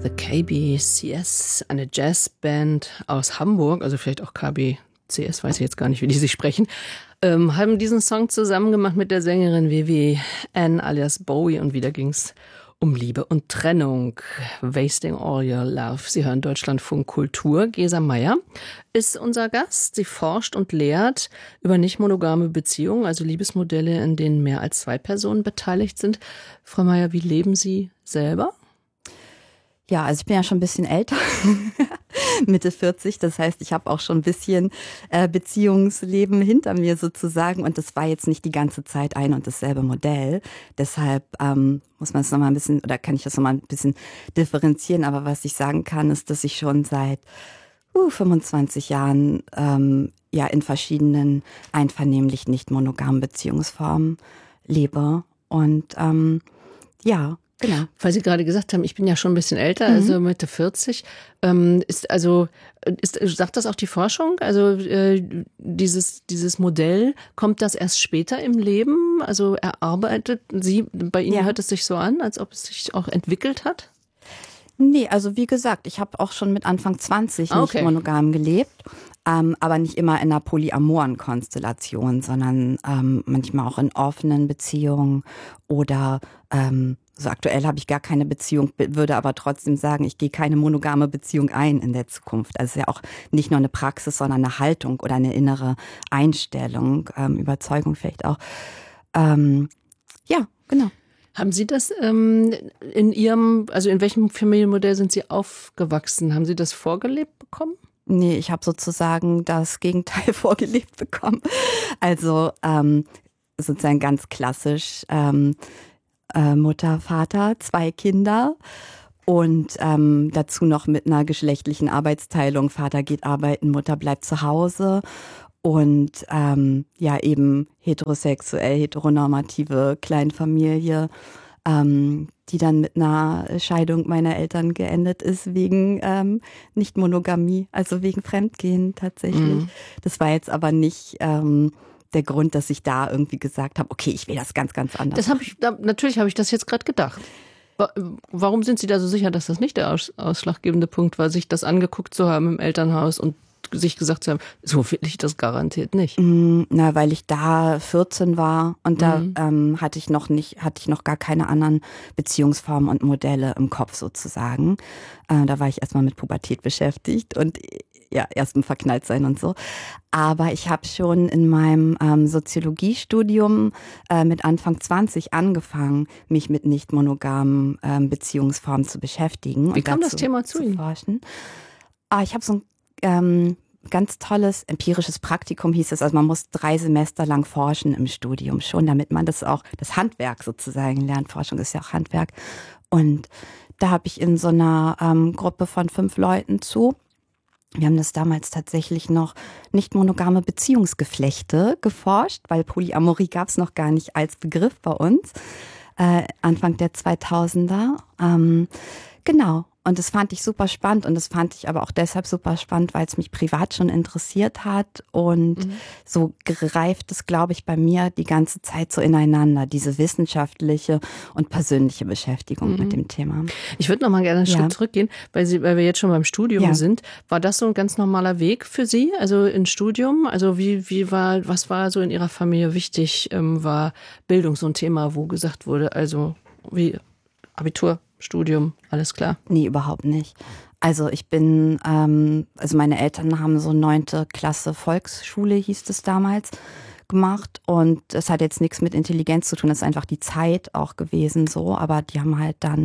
The KBCS, eine Jazzband aus Hamburg, also vielleicht auch KBCS, weiß ich jetzt gar nicht, wie die sich sprechen, haben diesen Song zusammen gemacht mit der Sängerin Vivienne alias Bowie und wieder ging's um Liebe und Trennung. Wasting All Your Love. Sie hören Deutschlandfunk Kultur. Gesa Meyer ist unser Gast. Sie forscht und lehrt über nicht monogame Beziehungen, also Liebesmodelle, in denen mehr als 2 Personen beteiligt sind. Frau Meyer, wie leben Sie selber? Ja, also ich bin ja schon ein bisschen älter, Mitte 40. Das heißt, ich habe auch schon ein bisschen Beziehungsleben hinter mir sozusagen. Und das war jetzt nicht die ganze Zeit ein und dasselbe Modell. Deshalb muss man es nochmal ein bisschen, oder kann ich das nochmal ein bisschen differenzieren. Aber was ich sagen kann, ist, dass ich schon seit 25 Jahren ja in verschiedenen einvernehmlich nicht monogamen Beziehungsformen lebe. Und ja, genau. Weil Sie gerade gesagt haben, ich bin ja schon ein bisschen älter, also Mitte 40. Sagt das auch die Forschung? Also dieses Modell, kommt das erst später im Leben? Also erarbeitet Sie, bei Ihnen hört es sich so an, als ob es sich auch entwickelt hat? Nee, also wie gesagt, ich habe auch schon mit Anfang 20 nicht monogam gelebt, aber nicht immer in einer polyamoren Konstellation, sondern manchmal auch in offenen Beziehungen oder so aktuell habe ich gar keine Beziehung, würde aber trotzdem sagen, ich gehe keine monogame Beziehung ein in der Zukunft. Also ja auch nicht nur eine Praxis, sondern eine Haltung oder eine innere Einstellung, Überzeugung vielleicht auch. Ja, genau. Haben Sie das in welchem Familienmodell sind Sie aufgewachsen? Haben Sie das vorgelebt bekommen? Nee, ich habe sozusagen das Gegenteil vorgelebt bekommen. Also sozusagen ganz klassisch Mutter, Vater, 2 Kinder und dazu noch mit einer geschlechtlichen Arbeitsteilung. Vater geht arbeiten, Mutter bleibt zu Hause. Und ja, eben heterosexuell, heteronormative Kleinfamilie, die dann mit einer Scheidung meiner Eltern geendet ist wegen Nicht-Monogamie, also wegen Fremdgehen tatsächlich. Das war jetzt aber nicht der Grund, dass ich da irgendwie gesagt habe, okay, ich will das ganz, ganz anders. Natürlich habe ich das jetzt gerade gedacht. Warum sind Sie da so sicher, dass das nicht der ausschlaggebende Punkt war, sich das angeguckt zu haben im Elternhaus und sich gesagt zu haben, so will ich das garantiert nicht? Na, weil ich da 14 war und da hatte ich noch gar keine anderen Beziehungsformen und Modelle im Kopf sozusagen. Da war ich erstmal mit Pubertät beschäftigt und ja, erst im Verknalltsein und so. Aber ich habe schon in meinem Soziologiestudium mit Anfang 20 angefangen, mich mit nicht monogamen Beziehungsformen zu beschäftigen. Wie kam das Thema zu Ihnen? Forschen. Ich habe so ein ganz tolles empirisches Praktikum, hieß es. Also man muss 3 Semester lang forschen im Studium schon, damit man das Handwerk sozusagen lernt. Forschung ist ja auch Handwerk. Und da habe ich in so einer Gruppe von 5 Leuten wir haben das damals tatsächlich noch nicht monogame Beziehungsgeflechte geforscht, weil Polyamorie gab es noch gar nicht als Begriff bei uns, Anfang der 2000er. Genau. Und das fand ich super spannend und das fand ich aber auch deshalb super spannend, weil es mich privat schon interessiert hat und so greift es, glaube ich, bei mir die ganze Zeit so ineinander, diese wissenschaftliche und persönliche Beschäftigung mit dem Thema. Ich würde noch mal gerne einen Schritt zurückgehen, weil wir jetzt schon beim Studium sind. War das so ein ganz normaler Weg für Sie, also ins Studium? Also was war so in Ihrer Familie wichtig? War Bildung so ein Thema, wo gesagt wurde, also wie Abitur, Studium, alles klar? Nee, überhaupt nicht. Also ich bin, also meine Eltern haben so 9. Klasse Volksschule, hieß es damals, gemacht und das hat jetzt nichts mit Intelligenz zu tun, das ist einfach die Zeit auch gewesen so, aber die haben halt dann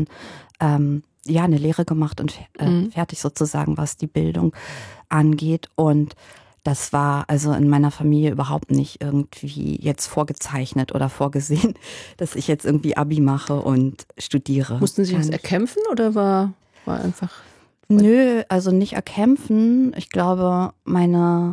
eine Lehre gemacht und fertig sozusagen, was die Bildung angeht und das war also in meiner Familie überhaupt nicht irgendwie jetzt vorgezeichnet oder vorgesehen, dass ich jetzt irgendwie Abi mache und studiere. Mussten Sie das erkämpfen oder war einfach? Nö, also nicht erkämpfen. Ich glaube, meine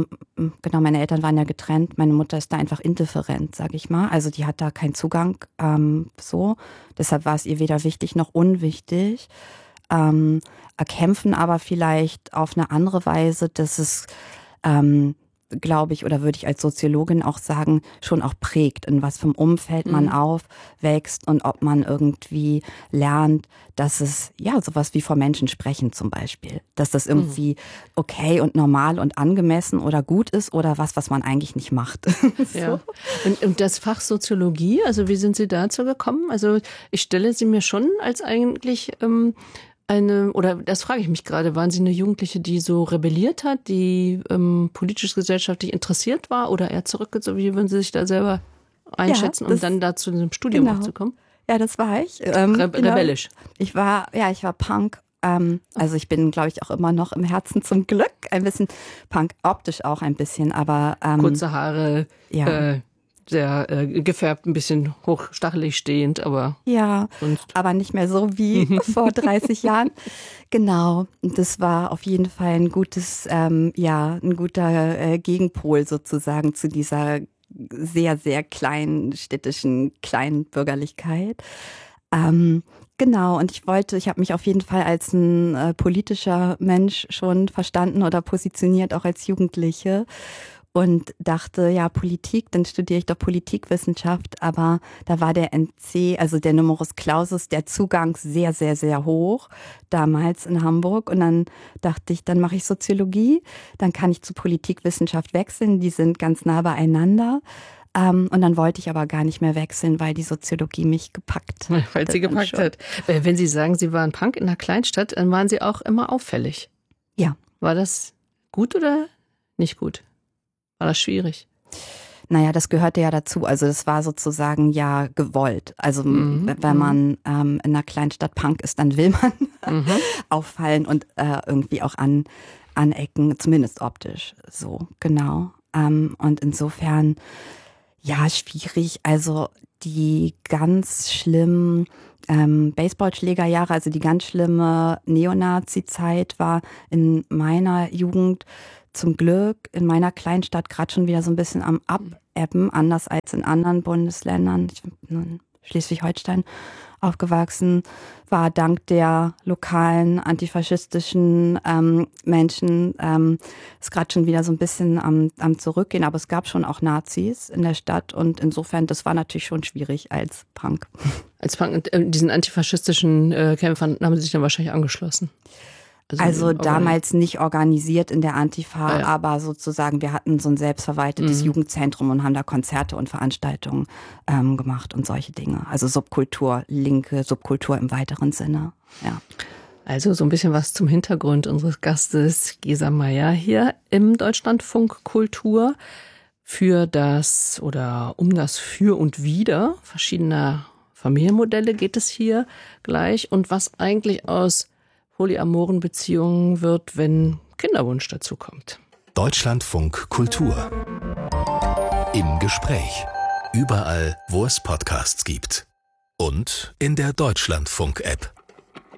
Eltern waren ja getrennt. Meine Mutter ist da einfach indifferent, sage ich mal. Also die hat da keinen Zugang so. Deshalb war es ihr weder wichtig noch unwichtig. Erkämpfen aber vielleicht auf eine andere Weise, dass es glaube ich, oder würde ich als Soziologin auch sagen, schon auch prägt, in was für einem Umfeld man aufwächst und ob man irgendwie lernt, dass es, ja, sowas wie vor Menschen sprechen zum Beispiel, dass das irgendwie okay und normal und angemessen oder gut ist oder was man eigentlich nicht macht. So. Ja. Und das Fach Soziologie, also wie sind Sie dazu gekommen? Also ich stelle sie mir schon als eigentlich oder das frage ich mich gerade, waren Sie eine Jugendliche, die so rebelliert hat, die politisch-gesellschaftlich interessiert war oder eher zurückgezogen? Wie würden Sie sich da selber einschätzen, um dann da zu einem Studium auch zu kommen? Ja, das war ich. Rebellisch. Ich war Punk. Also ich bin, glaube ich, auch immer noch im Herzen zum Glück ein bisschen Punk, optisch auch ein bisschen, aber kurze Haare, sehr gefärbt, ein bisschen hochstachelig stehend, aber sonst. Aber nicht mehr so wie vor 30 Jahren. Genau. Und das war auf jeden Fall ein gutes, ein guter Gegenpol sozusagen zu dieser sehr, sehr kleinen städtischen Kleinbürgerlichkeit. Genau, und ich habe mich auf jeden Fall als ein politischer Mensch schon verstanden oder positioniert, auch als Jugendliche. Und dachte, ja, Politik, dann studiere ich doch Politikwissenschaft. Aber da war der NC, also der Numerus Clausus, der Zugang sehr, sehr, sehr hoch, damals in Hamburg. Und dann dachte ich, dann mache ich Soziologie, dann kann ich zu Politikwissenschaft wechseln, die sind ganz nah beieinander. Und dann wollte ich aber gar nicht mehr wechseln, weil die Soziologie mich gepackt hat. Weil sie gepackt hat. Wenn Sie sagen, Sie waren Punk in einer Kleinstadt, dann waren Sie auch immer auffällig. Ja. War das gut oder nicht gut? War das schwierig? Naja, das gehörte ja dazu. Also das war sozusagen ja gewollt. Also wenn man in einer Kleinstadt Punk ist, dann will man auffallen und irgendwie auch anecken, zumindest optisch. So, genau. Und insofern, ja, schwierig. Also die ganz schlimmen Baseballschlägerjahre, also die ganz schlimme Neonazi-Zeit war in meiner Jugend zum Glück in meiner Kleinstadt gerade schon wieder so ein bisschen am Abebben, anders als in anderen Bundesländern. Ich bin in Schleswig-Holstein aufgewachsen, war dank der lokalen antifaschistischen Menschen ist gerade schon wieder so ein bisschen am Zurückgehen, aber es gab schon auch Nazis in der Stadt und insofern, das war natürlich schon schwierig als Punk. Als Punk, diesen antifaschistischen Kämpfern haben Sie sich dann wahrscheinlich angeschlossen? Also damals nicht organisiert in der Antifa, aber sozusagen wir hatten so ein selbstverwaltetes Jugendzentrum und haben da Konzerte und Veranstaltungen gemacht und solche Dinge. Also Subkultur, linke Subkultur im weiteren Sinne, ja. Also so ein bisschen was zum Hintergrund unseres Gastes Gesa Mayer hier im Deutschlandfunk Kultur für das oder um das Für und Wider verschiedener Familienmodelle geht es hier gleich und was eigentlich aus polyamoren Beziehungen wird, wenn Kinderwunsch dazu kommt. Deutschlandfunk Kultur. Im Gespräch. Überall, wo es Podcasts gibt. Und in der Deutschlandfunk-App.